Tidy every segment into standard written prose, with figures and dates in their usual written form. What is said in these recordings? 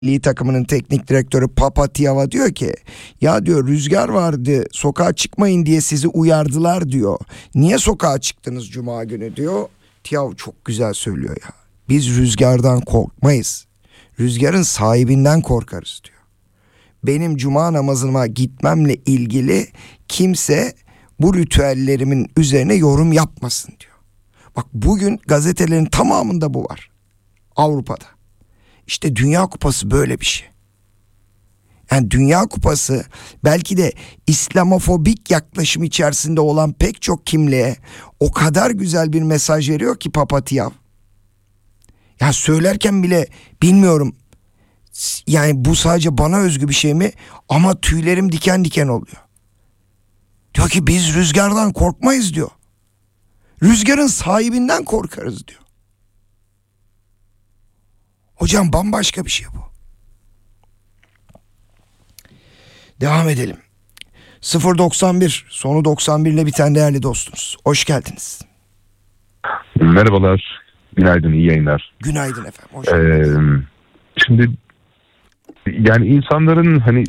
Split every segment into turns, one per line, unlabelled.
milli takımının teknik direktörü Papatiava diyor ki ya diyor rüzgar vardı sokağa çıkmayın diye sizi uyardılar diyor. Niye sokağa çıktınız cuma günü diyor. Tiav çok güzel söylüyor ya. Biz rüzgardan korkmayız. Rüzgarın sahibinden korkarız diyor. Benim cuma namazıma gitmemle ilgili kimse bu ritüellerimin üzerine yorum yapmasın diyor. Bak bugün gazetelerin tamamında bu var. Avrupa'da. İşte Dünya Kupası böyle bir şey. Yani Dünya Kupası belki de İslamofobik yaklaşım içerisinde olan pek çok kimliğe o kadar güzel bir mesaj veriyor ki Papatiav. Ya söylerken bile bilmiyorum. Yani bu sadece bana özgü bir şey mi? Ama tüylerim diken diken oluyor. Diyor ki biz rüzgardan korkmayız diyor. Rüzgarın sahibinden korkarız diyor. Hocam bambaşka bir şey bu. Devam edelim. 091 sonu 91 ile biten değerli dostumuz. Hoş geldiniz.
Merhabalar. Günaydın, iyi yayınlar.
Günaydın efendim. Hoş geldiniz.
Şimdi yani insanların hani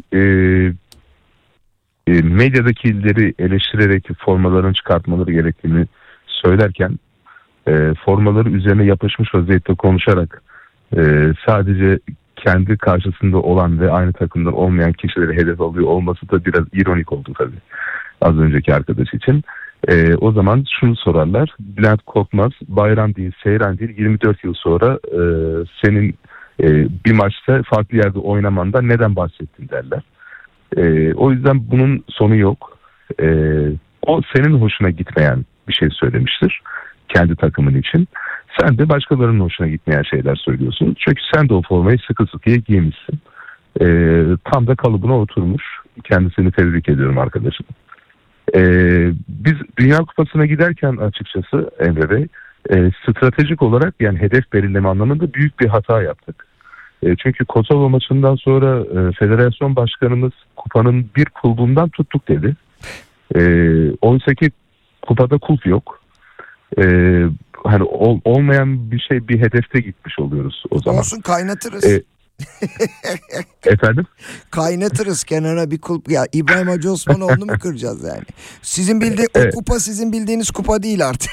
medyadakileri eleştirerek formalarını çıkartmaları gerektiğini söylerken formaları üzerine yapışmış vaziyette konuşarak sadece kendi karşısında olan ve aynı takımdan olmayan kişileri hedef alıyor olması da biraz ironik oldu tabii az önceki arkadaş için. O zaman şunu sorarlar. Bülent Korkmaz bayram değil, seyran değil 24 yıl sonra senin bir maçta farklı yerde oynamandan neden bahsettin derler. O yüzden bunun sonu yok. O senin hoşuna gitmeyen bir şey söylemiştir kendi takımın için. Sen de başkalarının hoşuna gitmeyen şeyler söylüyorsun. Çünkü sen de o formayı sıkı sıkıya giymişsin. Tam da kalıbına oturmuş. Kendisini tebrik ediyorum arkadaşım. Biz Dünya Kupası'na giderken açıkçası Emre Bey stratejik olarak yani hedef belirleme anlamında büyük bir hata yaptık. Çünkü Kosova maçından sonra federasyon başkanımız kupanın bir kulbundan tuttuk dedi. Oysa ki kupada kulp yok. Hani olmayan bir şey bir hedefte gitmiş oluyoruz o zaman.
Olsun kaynatırız.
Efendim?
Kaynatırız kenara bir kulp. Ya İbrahim Hacı Osmanoğlu'nu mu kıracağız yani? Sizin bildiğiniz o kupa sizin bildiğiniz kupa değil artık.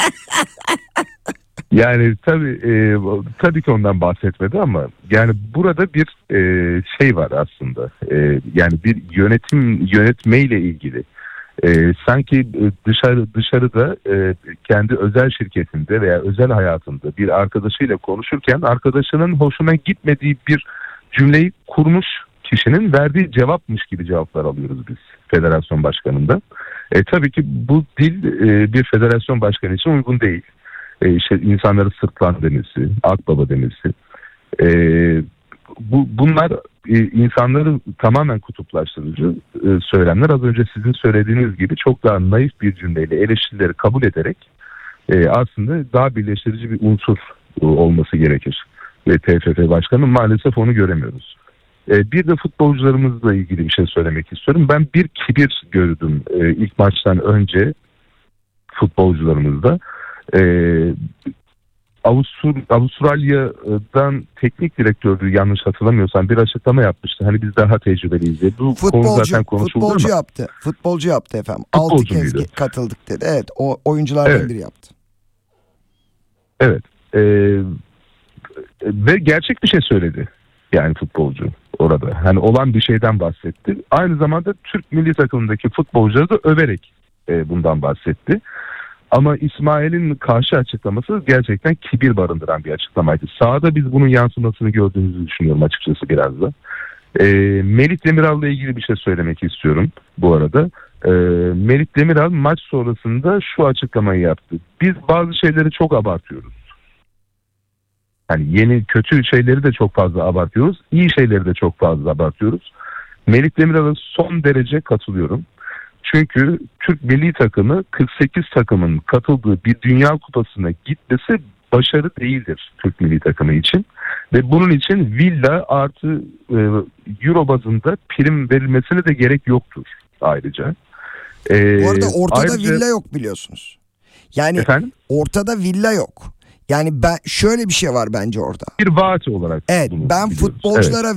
Yani tabii ki ondan bahsetmedi ama yani burada bir şey var aslında. Yani bir yönetmeyle ilgili. Sanki dışarıda kendi özel şirketinde veya özel hayatında bir arkadaşıyla konuşurken arkadaşının hoşuna gitmediği bir cümleyi kurmuş kişinin verdiği cevapmış gibi cevaplar alıyoruz biz federasyon başkanından. Tabii ki bu dil bir federasyon başkanı için uygun değil. İşte insanları sırtlan demesi, akbaba demesi. Bunlar insanları tamamen kutuplaştırıcı söylemler. Az önce sizin söylediğiniz gibi çok daha naif bir cümleyle eleştirileri kabul ederek aslında daha birleştirici bir unsur olması gerekir. Ve TFF Başkanı maalesef onu göremiyoruz. Bir de futbolcularımızla ilgili bir şey söylemek istiyorum. Ben bir kibir gördüm ilk maçtan önce futbolcularımızda. Avustralya'dan teknik direktördü yanlış hatırlamıyorsam bir açıklama yapmıştı. Hani biz daha tecrübeliyiz diye. Bu konu zaten konuşuldu ama.
Futbolcu yaptı efendim.
Futbolcu
6 kez
muydu?
katıldık dedi. Evet o oyunculardan biri yaptı.
Evet. Ve gerçek bir şey söyledi. Yani futbolcu orada. Hani olan bir şeyden bahsetti. Aynı zamanda Türk milli takımındaki futbolcuları da överek bundan bahsetti. Ama İsmail'in karşı açıklaması gerçekten kibir barındıran bir açıklamaydı. Sahada biz bunun yansımasını gördüğümüzü düşünüyorum açıkçası biraz da. Melih Demiral'la ilgili bir şey söylemek istiyorum bu arada. Melih Demiral maç sonrasında şu açıklamayı yaptı. Biz bazı şeyleri çok abartıyoruz. Yani kötü şeyleri de çok fazla abartıyoruz. İyi şeyleri de çok fazla abartıyoruz. Melih Demiral'a son derece katılıyorum. Çünkü Türk milli takımı 48 takımın katıldığı bir Dünya Kupası'na gitmesi başarı değildir Türk milli takımı için. Ve bunun için villa artı euro bazında prim verilmesine de gerek yoktur ayrıca.
Bu arada ortada villa yok biliyorsunuz. Yani
efendim?
ortada villa yok. Yani ben şöyle bir şey var bence orada.
Bir vaat olarak
Evet,
bunu
ben
biliyoruz.
futbolculara